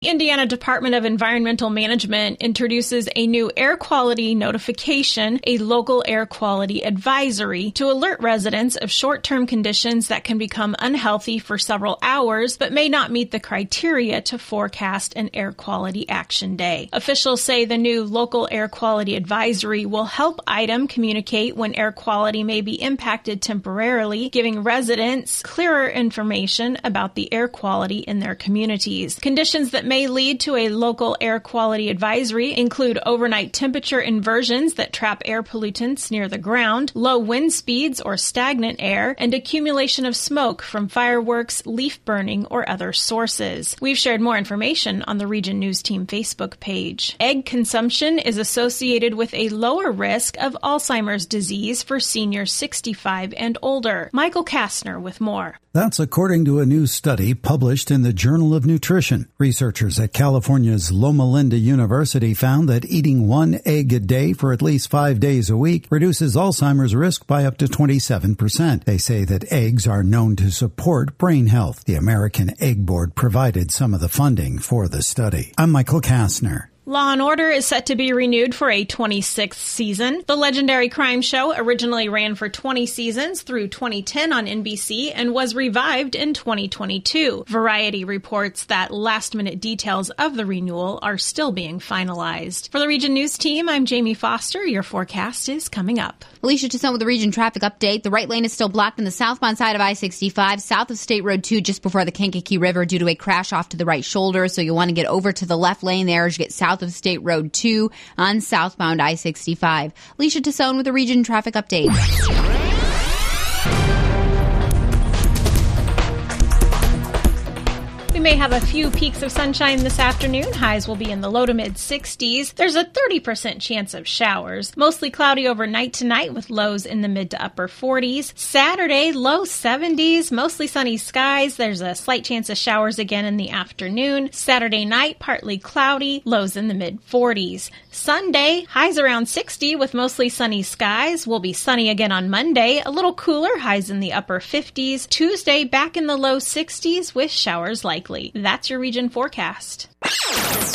Indiana Department of Environmental Management introduces a new air quality notification, a local air quality advisory, to alert residents of short-term conditions that can become unhealthy for several hours but may not meet the criteria to forecast an air quality action day. Officials say the new local air quality advisory will help IDEM communicate when air quality may be impacted temporarily, giving residents clearer information about the air quality in their communities. Conditions that may lead to a local air quality advisory include overnight temperature inversions that trap air pollutants near the ground, low wind speeds or stagnant air, and accumulation of smoke from fireworks, leaf burning, or other sources. We've shared more information on the Region News Team Facebook page. Egg consumption is associated with a lower risk of Alzheimer's disease for seniors 65 and older. Michael Kastner with more. That's according to a new study published in the Journal of Nutrition. Researchers at California's Loma Linda University found that eating one egg a day for at least 5 days a week reduces Alzheimer's risk by up to 27%. They say that eggs are known to support brain health. The American Egg Board provided some of the funding for the study. I'm Michael Kastner. Law & Order is set to be renewed for a 26th season. The legendary crime show originally ran for 20 seasons through 2010 on NBC and was revived in 2022. Variety reports that last-minute details of the renewal are still being finalized. For the Region News Team, I'm Jamie Foster. Your forecast is coming up. Alicia Toussaint with the Region Traffic Update. The right lane is still blocked on the southbound side of I-65, south of State Road 2, just before the Kankakee River due to a crash off to the right shoulder. So you'll want to get over to the left lane there as you get south of State Road 2 on southbound I-65. Alicia Toussaint with the Region Traffic Update. We may have a few peaks of sunshine this afternoon. Highs will be in the low to mid 60s. There's a 30% chance of showers. Mostly cloudy overnight tonight with lows in the mid to upper 40s. Saturday, low 70s, mostly sunny skies. There's a slight chance of showers again in the afternoon. Saturday night, partly cloudy, lows in the mid 40s. Sunday, highs around 60 with mostly sunny skies. Will be sunny again on Monday. A little cooler, highs in the upper 50s. Tuesday, back in the low 60s with showers likely. That's your region forecast.